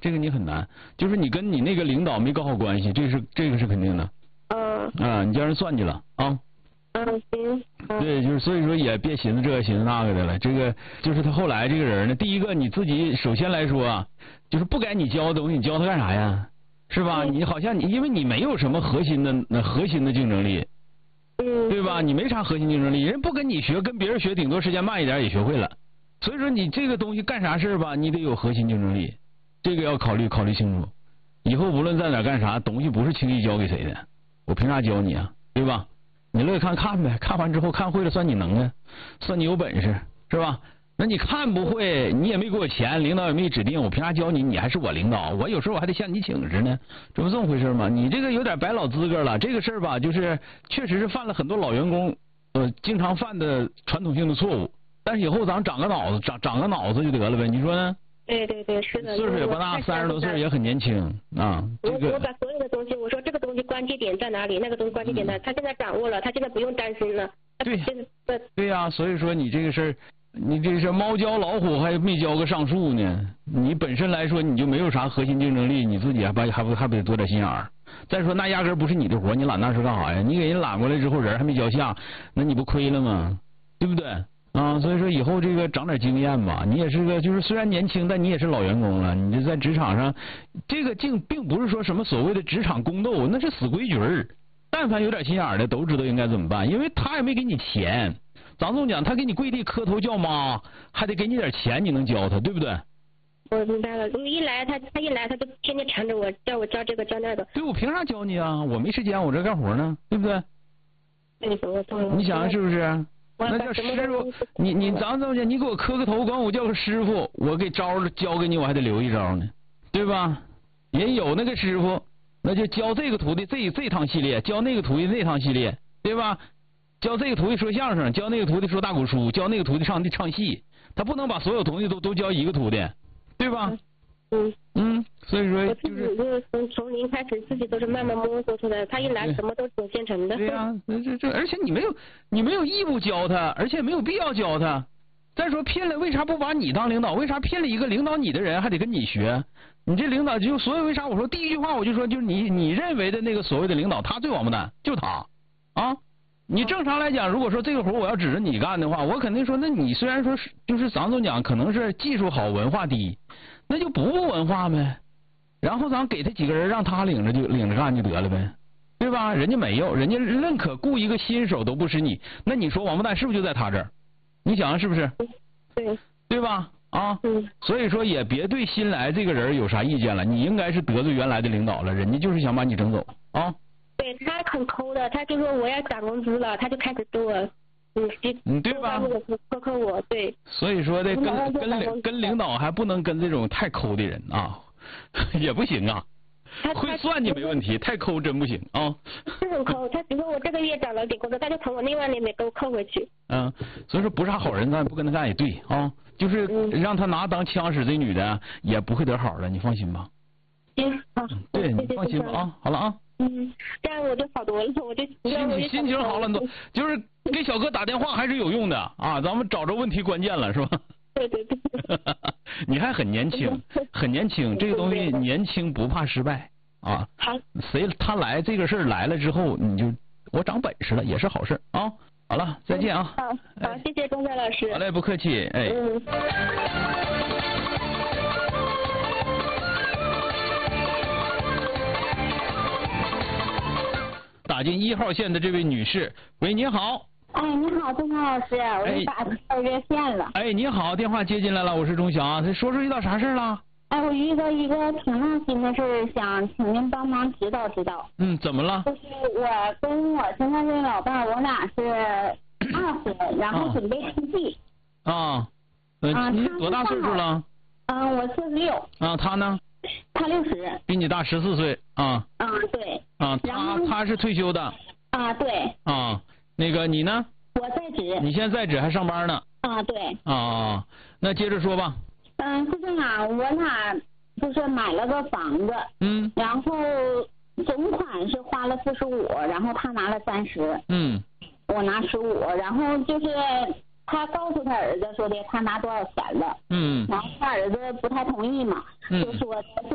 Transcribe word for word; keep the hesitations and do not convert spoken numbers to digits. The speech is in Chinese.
这个你很难，就是你跟你那个领导没搞好关系，这是这个是肯定的。 嗯。 啊，你叫人算计了啊。 嗯，行。嗯、 对，就是所以说也别寻思这个寻思那个的了。这个就是他后来这个人呢，第一个你自己首先来说啊，就是不该你教的东西，你教他干啥呀？是吧？ 嗯、 你好像你因为你没有什么核心的那核心的竞争力， 嗯， 对吧？你没啥核心竞争力，人不跟你学，跟别人学，顶多时间慢一点也学会了。所以说你这个东西干啥事吧，你得有核心竞争力，这个要考虑考虑清楚。以后无论在哪干啥，东西不是轻易交给谁的，我凭啥教你啊？对吧？你乐意看看呗，看完之后看会了算你能耐，算你有本事，是吧？那你看不会，你也没给我钱，领导也没指定，我凭啥教你？你还是我领导，我有时候我还得向你请示呢，这不这么回事吗？你这个有点白老资格了。这个事儿吧，就是确实是犯了很多老员工呃经常犯的传统性的错误。但是以后咱长个脑子，长长个脑子就得了呗，你说呢？ 对对对，是的。 岁数也不大，三十多岁也很年轻啊。这个、 我我把所有的东西，我说这个东西关键点在哪里，那个东西关键点在，嗯、他现在掌握了，他现在不用担心了。 对。对呀、啊，所以说你这个事儿，你这是猫教老虎还没教个上树呢。你本身来说你就没有啥核心竞争力，你自己还不还不还不得多点心眼儿？再说那压根不是你的活，你揽那事干啥呀？你给人揽过来之后人还没交下，那你不亏了吗？对不对？啊，所以说以后这个长点经验吧，你也是个就是虽然年轻，但你也是老员工了。你这在职场上，这个竟并不是说什么所谓的职场宫斗，那是死规矩儿。但凡有点心眼的，都知道应该怎么办，因为他也没给你钱。张总讲，他给你跪地磕头叫妈，还得给你点钱，你能教他，对不对？ 我明白了，一来他他一来他就天天缠着我，叫我教这个教那个。 对，我凭啥教你啊？我没时间，我这干活呢，对不对？ 对，我懂了。 你想想是不是？那叫师傅，你你咱这么讲，你给我磕个头，管我叫个师傅，我给招教给你，我还得留一招呢，对吧？人有那个师傅，那就教这个徒弟这这趟系列，教那个徒弟那趟系列，对吧？教这个徒弟说相声，教那个徒弟说大鼓书，教那个徒弟唱唱戏，他不能把所有徒弟都都教一个徒弟，对吧？ 嗯嗯，所以说我自己就是从从零开始，自己都是慢慢摸索出来的。他一来什么都挺现成的。 对呀、啊，这这而且你没有你没有义务教他，而且没有必要教他。再说聘了，为啥不把你当领导？为啥聘了一个领导你的人还得跟你学？你这领导就所以为啥我说第一句话我就说就是你你认为的那个所谓的领导，他最王八蛋，就他啊。你正常来讲，如果说这个活我要指着你干的话，我肯定说，那你虽然说是就是咱总讲可能是技术好文化低，那就不文化呗，然后咱给他几个人让他领着就领着干就得了呗，对吧？人家没有，人家认可雇一个新手都不是你，那你说王八蛋是不是就在他这儿？你想想是不是？ 对， 对吧？啊， 嗯， 所以说也别对新来这个人有啥意见了，你应该是得罪原来的领导了，人家就是想把你整走啊。 对，他很抠的，他就说我要涨工资了，他就开始对我，嗯， 嗯，对吧？ 苛刻我，对。 所以说的跟跟领跟领导还不能跟这种太抠的人啊，也不行啊。会算计没问题，太抠真不行啊。 是很抠，他比如说我这个月涨了点工资，他就从我另外那边给我扣回去。 嗯，所以说不是啥好人，咱不跟他干也对啊，就是让他拿当枪使，这女的也不会得好的，你放心吧。 行，好。 对，你放心吧啊，好了啊。 嗯，这样我就好多了，我就心情心情好了很多，就是给小哥打电话还是有用的啊，咱们找着问题关键了是吧？ 对对对。 你还很年轻，很年轻，这个东西年轻不怕失败啊。 好。 谁他来这个事儿来了之后，你就我长本事了，也是好事啊。好了，再见啊。 好，好，谢谢钟晓老师。 好嘞，不客气，哎。 嗯。 打进一号线的这位女士，喂，你好。 哎，你好，钟晓老师，我是打到热线了。 哎，你好，电话接进来了，我是钟晓，说说遇到啥事了？ 哎，我遇到一个挺闹心的事儿，想请您帮忙指导指导。 嗯，怎么了？ 就是我跟我现在这老伴儿，我俩是二十，然后准备出去。 啊，呃，你多大岁数了？ 嗯，我四十六。 啊，他呢？ 他六十。 比你大十四岁啊。 啊，对。 啊，他他是退休的。 啊，对。 啊，那个你呢？ 我在职。 你现在在职还上班呢？ 啊，对。 啊，那接着说吧。 嗯，是这样，我俩就是买了个房子。 嗯。 然后总款是花了四十五，然后他拿了三十。 嗯。 我拿十五，然后就是他告诉他儿子说的他拿多少钱了。嗯。然后他儿子不太同意嘛，就说。